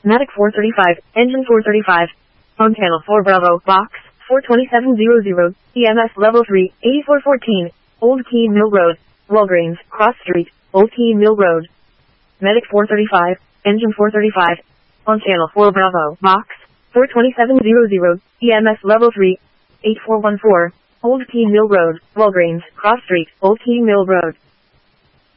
Medic 435, engine 435. On channel 4 Bravo, box 42700, EMS level 3, 8414, Old Keene Mill Road, Walgreens, Cross Street, Old Keene Mill Road. Medic 435, engine 435. On channel 4 Bravo, box 42700, EMS level 3, 8414, Old Keene Mill Road, Walgreens, Cross Street, Old Keene Mill Road.